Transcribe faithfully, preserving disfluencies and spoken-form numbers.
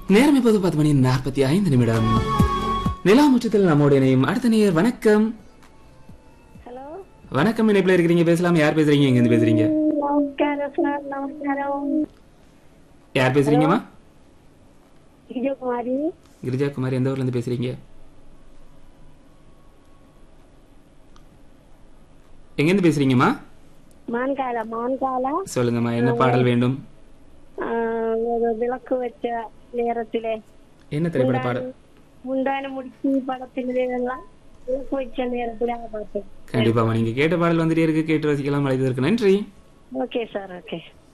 நேரம் இப்போது பத்து மணி நாற்பத்தி ஐந்து நிமிடம். நிலா முற்றத்தில் நம்மோட இணையும் அடுத்த நேயர். வணக்கம். ஹலோ வணக்கம். இணைப்பில் இருக்கிறீங்க, பேசலாம். யார் பேசுறீங்க, எங்க இருந்து பேசுறீங்க? நமஸ்காரம் சார். நமஸ்காரம். யார் பேசுறீங்கம்மா? விஜயகுமாரி. கிரிஜா குமாரி. எந்த ஊர்ல இருந்து பேசுறீங்க? எங்க இருந்து பேசுறீங்கம்மா? மான்காலா. மான்காலா. சொல்லுங்கம்மா, என்ன பாடல் வேண்டும்? ஒரு விளக்கு வச்ச நேரத்திலே என்ன திரைப்பட பாடல்? முந்தான முடிச்சு படத்திலே எல்லாம் விளக்கு வச்ச நேரத்திலே பார்த்தேன். கண்டிப்பாமா, நீங்க கேட்ட பாடல் வந்துட்டே இருக்கு, கேட்டு ரசிக்கலாம். அழைத்ததற்கு நன்றி. Okay sir. ஓகே.